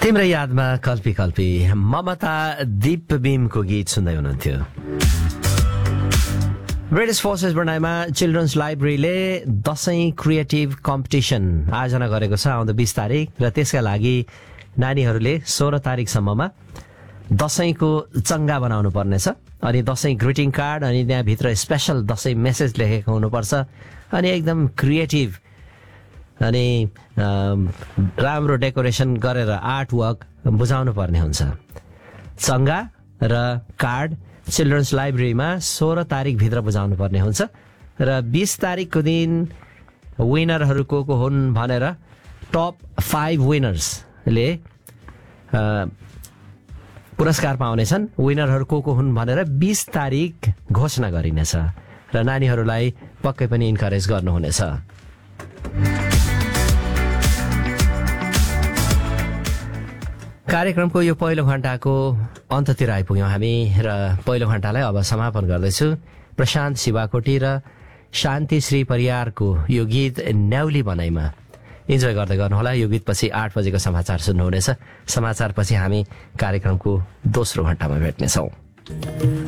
तिम्रै यादमा कल्पी कल्पी ममता दीप बिमको गीत सुन्दै हुनुहुन्थ्यो। British forces बनाइमा children's लाइब्रेरीले Dashain creative competition आयोजना गरेको छ आउँदो 20 तारिक र त्यसका लागि नानीहरूले 16 तारिकसम्ममा दशैंको चंगा बनाउनु पर्नेछ। अनि दशैं ग्रिटिङ कार्ड अनि त्यहाँभित्र स्पेशल दशैं मेसेज लेखेको हुनुपर्छ अनि एकदम क्रिएटिभ अनि राम्रो डेकोरेसन गरेर आर्ट वर्क बुझाउनु पर्ने हुन्छ। चंगा र कार्ड चिल्ड्रन्स लाइब्रेरीमा 16 तारिक भित्र बुझाउनु पर्ने हुन्छ र 20 तारिकको दिन विनरहरू को हुन् भनेर टप 5 विनर्सले पुरस्कार पाउनेछन्। विनरहरू को हुन् भनेर 20 तारिक घोषणा गरिनेछ र नानीहरूलाई पक्कै पनि इन्करेज गर्नुहुनेछ। कार्यक्रमको यो पहिलो घण्टाको अन्ततिर आइपुग्यौं हामी र पहिलो घण्टालाई अब समापन गर्दैछु। प्रशान्त शिवाकोटी र शान्ति श्री परियारको यो गीत न्याउली बनाइमा इन्जोय गर्दै गर्नुहोला। यो गीत पछि 8 बजेको समाचार सुन्नुहुनेछ। समाचार पछि हामी कार्यक्रमको दोस्रो घण्टामा भेट्नेछौँ।